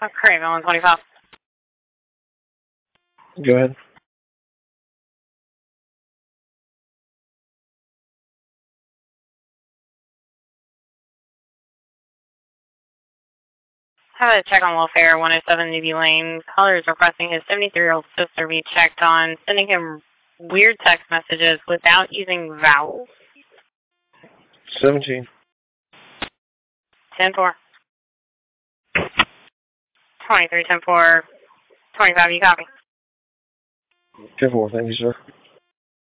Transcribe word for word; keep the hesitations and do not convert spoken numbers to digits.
Oh, Craven, one twenty-five. Go ahead. Have a check on welfare, one oh seven Navy Lane. Caller is requesting his seventy-three-year-old sister be checked on, sending him weird text messages without using vowels. seventeen. ten four. twenty-three, ten four, twenty-five, you copy? ten four, thank you, sir.